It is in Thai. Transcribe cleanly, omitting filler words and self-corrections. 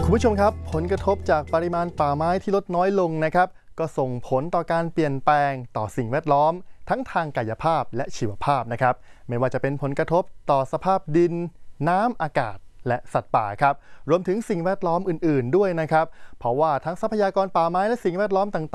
คุณผู้ชมครับผลกระทบจากปริมาณป่าไม้ที่ลดน้อยลงนะครับก็ส่งผลต่อการเปลี่ยนแปลงต่อสิ่งแวดล้อมทั้งทางกายภาพและชีวภาพนะครับไม่ว่าจะเป็นผลกระทบต่อสภาพดินน้ำอากาศและสัตว์ป่าครับรวมถึงสิ่งแวดล้อมอื่นๆด้วยนะครับเพราะว่าทั้งทรัพยากรป่าไม้และสิ่งแวดล้อมต่างๆ